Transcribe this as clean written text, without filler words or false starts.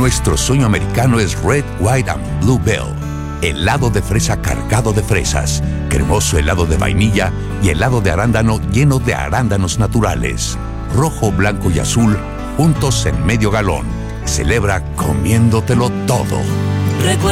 Nuestro sueño americano es Red, White and Blue Bell. Helado de fresa cargado de fresas, cremoso helado de vainilla y helado de arándano lleno de arándanos naturales. Rojo, blanco y azul, juntos en medio galón. Celebra comiéndotelo todo. Recuerda